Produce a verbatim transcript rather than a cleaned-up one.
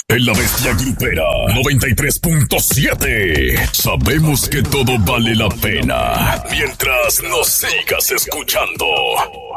En La Bestia Grupera noventa y tres punto siete. Sabemos que todo vale la pena mientras nos sigas escuchando.